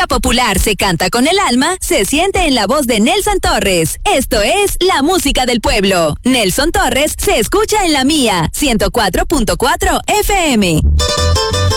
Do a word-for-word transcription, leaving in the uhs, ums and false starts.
música popular se canta con el alma, se siente en la voz de Nelson Torres. Esto es la música del pueblo. Nelson Torres se escucha en la mía, ciento cuatro punto cuatro F M.